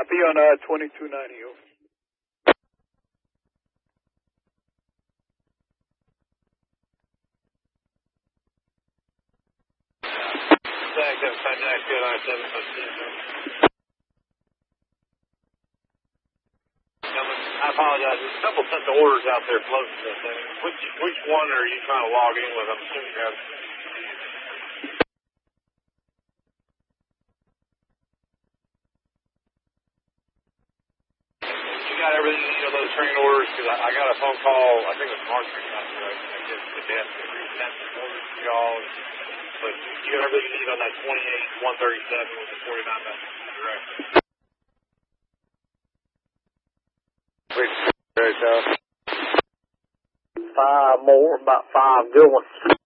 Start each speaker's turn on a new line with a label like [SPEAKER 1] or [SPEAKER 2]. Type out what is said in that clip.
[SPEAKER 1] Copy on 2290. Over.
[SPEAKER 2] I apologize. There's a couple sets of orders out there floating. Which one are you trying to log in with? I'm assuming you have. You got everything you need on those train orders? Because I got a phone call. I think it was Mark Street out there. I guess the desk sent some orders to y'all. But you got everything you need on that 28-137 with the 49 message direct.
[SPEAKER 3] Five more, about 5 good ones.